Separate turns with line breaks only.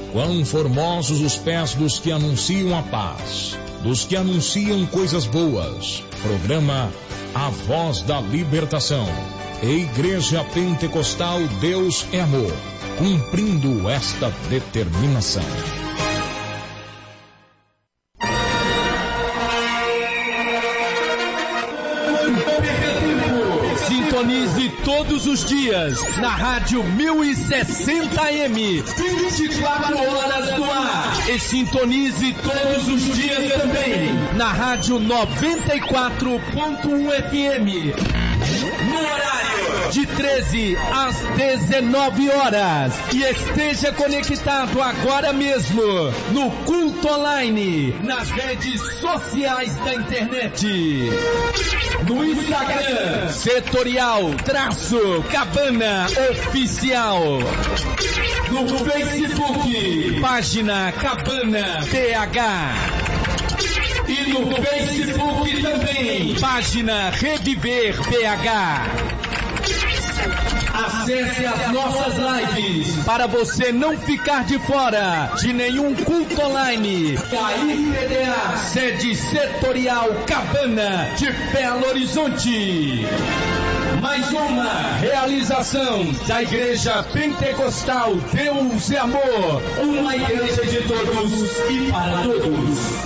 Quão formosos os pés dos que anunciam a paz, dos que anunciam coisas boas. Programa A Voz da Libertação. Igreja Pentecostal Deus é Amor, cumprindo esta determinação.
Sintonize todos os dias na Rádio 1060M, 24 horas no ar. E sintonize todos os dias também na Rádio 94.1 FM, no horário de 13 às 19 horas. E esteja conectado agora mesmo no culto online, nas redes sociais da internet, no Instagram, Setorial-Cabana Oficial, no Facebook, página Cabana PH, e no Facebook também, página Reviver PH. Acesse as nossas lives para você não ficar de fora de nenhum culto online. KIPDA, sede Setorial Cabana de Belo Horizonte. Mais uma realização da Igreja Pentecostal Deus é Amor, uma igreja de todos e para todos.